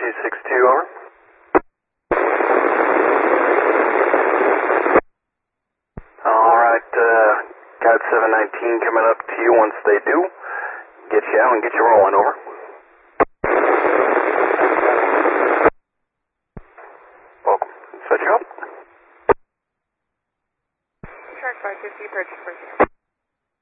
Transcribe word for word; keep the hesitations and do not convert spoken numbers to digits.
two six two, over. Alright, uh, got seven nineteen coming up to you. Once they do, get you out and get you rolling, over. Welcome. Set you up. Track five fifty, approach for